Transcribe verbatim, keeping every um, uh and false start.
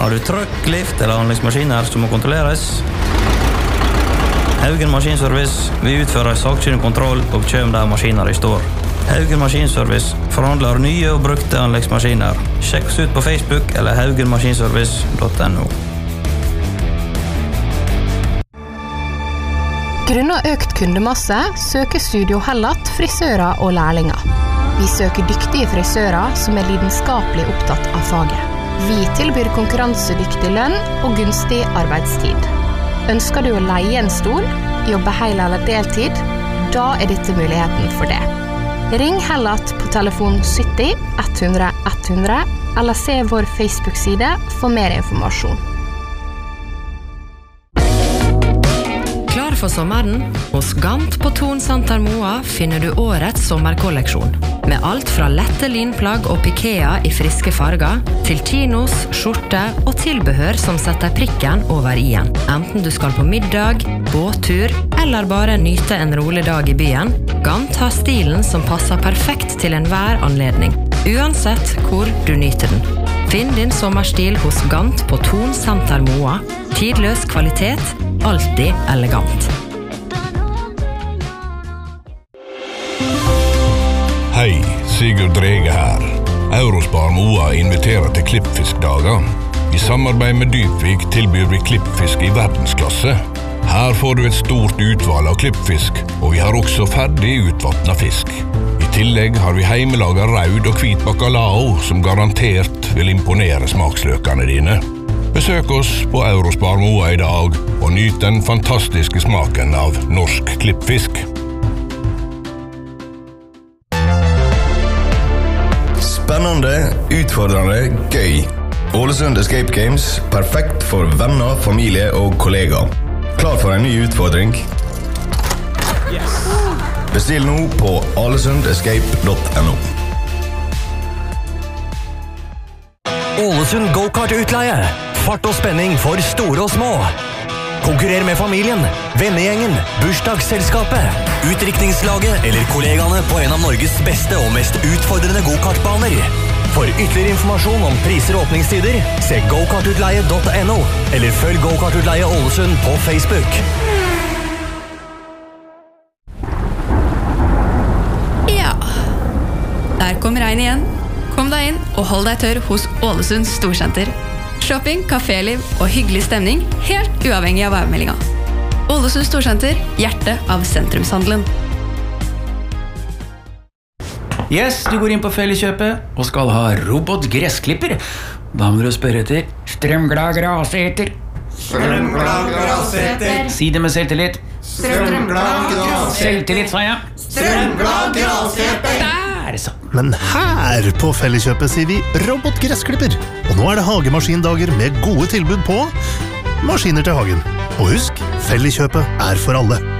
Har du trøkk, lift eller anleggsmaskiner som må kontrolleres? Haugen Maskinservice, vi utfører sakkyndig kontroll og kjøm der maskiner i står. Haugen Maskinservice forhandler nye og brukte anleggsmaskiner. Sjekk oss ut på Facebook eller haugen maskinservice punktum no. Grunnet økt kundemasse søker Studio Hellat frisører og lærlinger. Vi søker dyktige frisører som er lidenskapelig opptatt av faget. Vi tilbyr konkurransedyktig lønn og gunstig arbeidstid. Ønsker du å leie en stol, jobbe hele eller deltid? Da er dette muligheten for det. Ring Hellat på telefon sytti hundre hundre eller se vår Facebook-side for mer informasjon. Klar for sommeren? Hos Gant på Thon Santer Moa finner du årets sommerkolleksjon. Med alt fra lette linplagg og pikea i friske farger, til chinos, skjorte og tilbehør som setter prikken over i-en. Enten du skal på middag, båttur eller bare nyte en rolig dag i byen, Gant har stilen som passer perfekt til enhver anledning, uansett hvor du nyter den. Finn din sommerstil hos Gant på Thon Santer Moa. Tidløs kvalitet, alltid elegant. Hei, Sigurd Drege her. Eurospar Moa inviterer til klippfiskdager. I samarbeid med Dypvik tilbyr vi klippfisk i verdensklasse. Her får du et stort utvalg av klippfisk, og vi har også ferdig utvattnet fisk. I tillegg har vi heimelaget raud og hvit bacalao, som garantert vil imponere smaksløkene dine. Besøk oss på Eurospar Moa i dag, og nyt den fantastiske smaken av norsk klippfisk. Spennende, utfordrende, gøy. Ålesund Escape Games, perfekt for venner, familie og kollegaer. Klar for en ny utfordring? Yes. Bestill nå på alesund escape punktum no. Ålesund Go-Kart-utleie. Fart og spenning for store og små. Konkurrer med familien, vennegjengen, bursdagsselskapet, utdrikningslaget eller kollegaene på en av Norges beste og mest utfordrende go-kartbaner. For ytterligere informasjon om priser og åpningstider, se go kart utleie punktum no eller følg Go-Kart-utleie Ålesund på Facebook. Ja, der kom regn igjen. Kom deg inn og hold deg tørr hos Ålesund Storsenter. Shopping, kaféliv og hyggelig stemning, helt uavhengig av værmeldinga. Ålesund Storsenter, hjertet av sentrumshandelen. Yes, du går inn på Felleskjøpet og skal ha robotgressklipper. Da må du spørre etter strømglad graseter. Strømglad graseter. Si det med selvtillit. Strømglad graseter. Selvtillit, sa jeg. Strømglad graseter. Der, så. Men her på Felleskjøpet sier vi robotgressklipper. Og nå er det hagemaskindager med gode tilbud på maskiner til hagen. Og husk, Felleskjøpet er for alle.